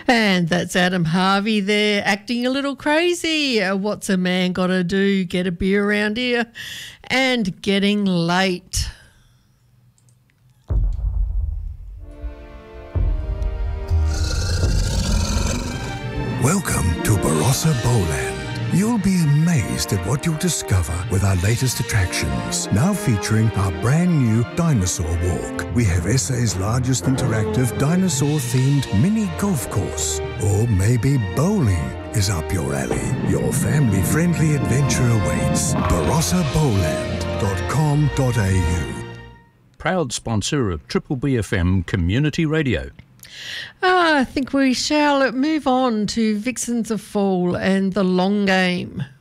And that's Adam Harvey there, acting a little crazy. What's a man got to do? Get a beer around here. And getting late. Welcome to Barossa Bowland. You'll be amazed at what you'll discover with our latest attractions. Now featuring our brand new Dinosaur Walk. We have SA's largest interactive dinosaur-themed mini golf course. Or maybe bowling is up your alley. Your family-friendly adventure awaits. BarossaBowland.com.au. Proud sponsor of Triple BFM Community Radio. I think we shall move on to Vixens of Fall and the long game.